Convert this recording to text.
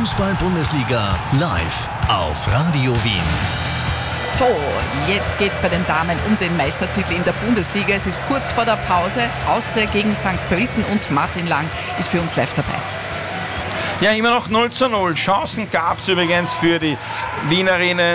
Fußball-Bundesliga live auf Radio Wien. So, jetzt geht's bei den Damen um den Meistertitel in der Bundesliga. Es ist kurz vor der Pause. Austria gegen St. Pölten und Martin Lang ist für uns live dabei. Ja, immer noch 0:0. Chancen gab es übrigens für die Wienerinnen.